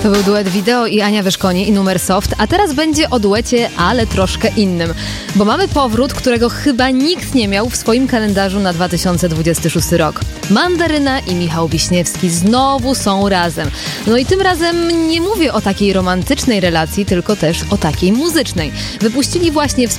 To był duet Wideo i Ania Wyszkonie i numer Soft, a teraz będzie o duecie, ale troszkę innym. Bo mamy powrót, którego chyba nikt nie miał w swoim kalendarzu na 2026 rok. Mandaryna i Michał Wiśniewski znowu są razem. No i tym razem nie mówię o takiej romantycznej relacji, tylko też o takiej muzycznej. Wypuścili właśnie